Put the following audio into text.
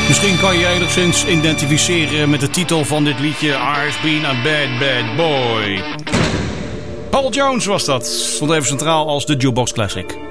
Misschien kan je enigszins identificeren met de titel van dit liedje. I've been a bad, bad boy. Paul Jones was dat. Stond even centraal als de Jukebox Classic.